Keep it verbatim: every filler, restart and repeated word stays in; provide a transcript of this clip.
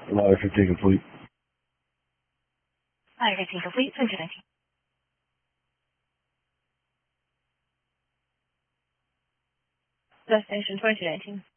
Allow fifteen complete. Allow fifteen complete, two nineteen. Destination twenty nineteen.